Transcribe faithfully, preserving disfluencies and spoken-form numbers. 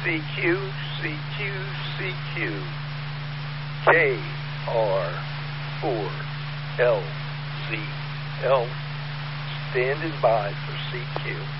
C Q, C Q, C Q. K R four L Z L. Standing by for C Q.